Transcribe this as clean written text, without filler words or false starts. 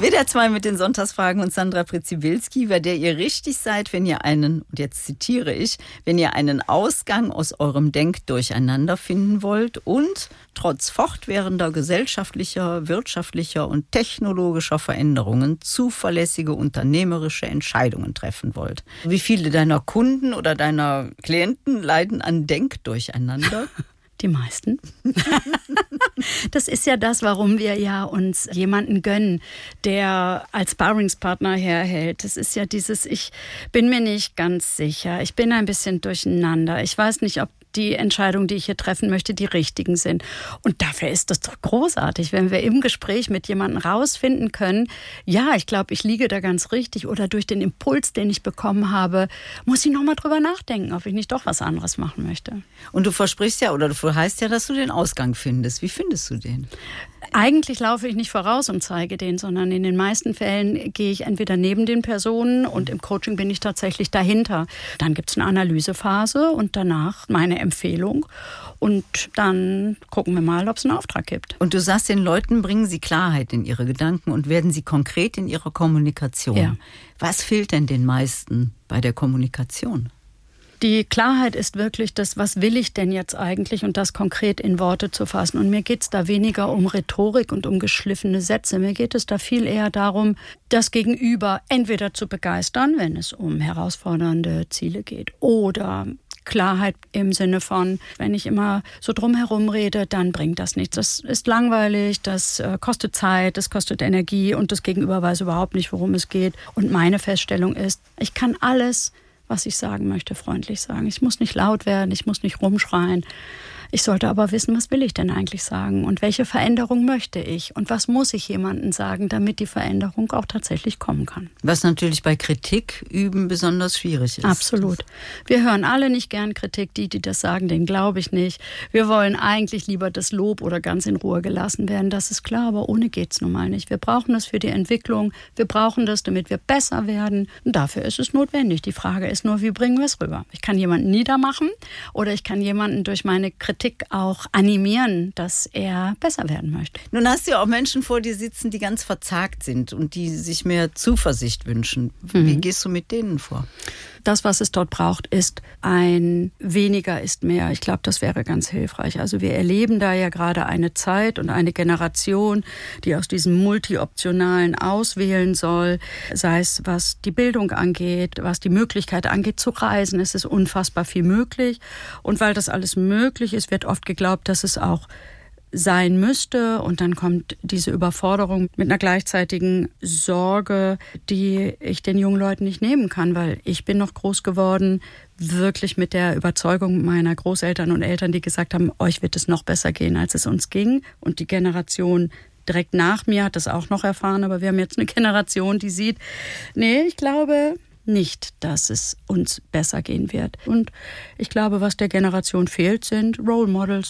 WDR 2 mit den Sonntagsfragen und Sandra Pryzybylski, bei der ihr richtig seid, wenn ihr einen, und jetzt zitiere ich, wenn ihr einen Ausgang aus eurem Denkdurcheinander finden wollt und trotz fortwährender gesellschaftlicher, wirtschaftlicher und technologischer Veränderungen zuverlässige unternehmerische Entscheidungen treffen wollt. Wie viele deiner Kunden oder deiner Klienten leiden an Denkdurcheinander? Die meisten. Das ist ja das, warum wir ja uns jemanden gönnen, der als Sparringspartner herhält. Das ist ja dieses, ich bin mir nicht ganz sicher, ich bin ein bisschen durcheinander, ich weiß nicht, ob die Entscheidungen, die ich hier treffen möchte, die richtigen sind. Und dafür ist das doch großartig, wenn wir im Gespräch mit jemandem rausfinden können, ja, ich glaube, ich liege da ganz richtig oder durch den Impuls, den ich bekommen habe, muss ich nochmal drüber nachdenken, ob ich nicht doch was anderes machen möchte. Und du versprichst ja, oder du heißt ja, dass du den Ausgang findest. Wie findest du den? Eigentlich laufe ich nicht voraus und zeige den, sondern in den meisten Fällen gehe ich entweder neben den Personen und im Coaching bin ich tatsächlich dahinter. Dann gibt es eine Analysephase und danach meine Empfehlung und dann gucken wir mal, ob es einen Auftrag gibt. Und du sagst, den Leuten bringen sie Klarheit in ihre Gedanken und werden sie konkret in ihrer Kommunikation. Ja. Was fehlt denn den meisten bei der Kommunikation? Die Klarheit ist wirklich das, was will ich denn jetzt eigentlich und das konkret in Worte zu fassen. Und mir geht es da weniger um Rhetorik und um geschliffene Sätze. Mir geht es da viel eher darum, das Gegenüber entweder zu begeistern, wenn es um herausfordernde Ziele geht, oder Klarheit im Sinne von, wenn ich immer so drumherum rede, dann bringt das nichts. Das ist langweilig, das kostet Zeit, das kostet Energie und das Gegenüber weiß überhaupt nicht, worum es geht. Und meine Feststellung ist, ich kann alles, was ich sagen möchte, freundlich sagen. Ich muss nicht laut werden, ich muss nicht rumschreien. Ich sollte aber wissen, was will ich denn eigentlich sagen und welche Veränderung möchte ich und was muss ich jemandem sagen, damit die Veränderung auch tatsächlich kommen kann. Was natürlich bei Kritik üben besonders schwierig ist. Absolut. Wir hören alle nicht gern Kritik, die das sagen, denen glaube ich nicht. Wir wollen eigentlich lieber das Lob oder ganz in Ruhe gelassen werden, das ist klar, aber ohne geht's nun mal nicht. Wir brauchen das für die Entwicklung, wir brauchen das, damit wir besser werden und dafür ist es notwendig. Die Frage ist nur, wie bringen wir es rüber? Ich kann jemanden niedermachen oder ich kann jemanden durch meine Kritik auch animieren, dass er besser werden möchte. Nun hast du ja auch Menschen vor dir sitzen, die ganz verzagt sind und die sich mehr Zuversicht wünschen. Wie gehst du mit denen vor? Das, was es dort braucht, ist ein weniger ist mehr. Ich glaube, das wäre ganz hilfreich. Also wir erleben da ja gerade eine Zeit und eine Generation, die aus diesem Multi-Optionalen auswählen soll, sei es was die Bildung angeht, was die Möglichkeit angeht zu reisen. Es ist unfassbar viel möglich. Und weil das alles möglich ist, wird oft geglaubt, dass es auch sein müsste und dann kommt diese Überforderung mit einer gleichzeitigen Sorge, die ich den jungen Leuten nicht nehmen kann, weil ich bin noch groß geworden, wirklich mit der Überzeugung meiner Großeltern und Eltern, die gesagt haben, euch wird es noch besser gehen, als es uns ging und die Generation direkt nach mir hat das auch noch erfahren, aber wir haben jetzt eine Generation, die sieht, nee, ich glaube nicht, dass es uns besser gehen wird. Und ich glaube, was der Generation fehlt, sind Role Models.